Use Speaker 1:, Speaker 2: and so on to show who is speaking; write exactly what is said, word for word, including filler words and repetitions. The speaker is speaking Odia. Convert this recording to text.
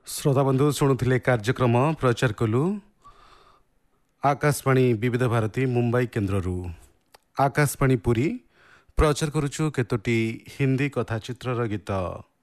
Speaker 1: ଶ୍ରୋତାବନ୍ଧୁ ଶୁଣୁଥିଲେ କାର୍ଯ୍ୟକ୍ରମ ପ୍ରଚାର କଲୁ ଆକାଶବାଣୀ ବିବିଧ ଭାରତୀ ମୁମ୍ବାଇ କେନ୍ଦ୍ରରୁ। ଆକାଶବାଣୀ ପୁରୀ ପ୍ରଚାର କରୁଛୁ କେତୋଟି ହିନ୍ଦୀ କଥାଚିତ୍ରର ଗୀତ।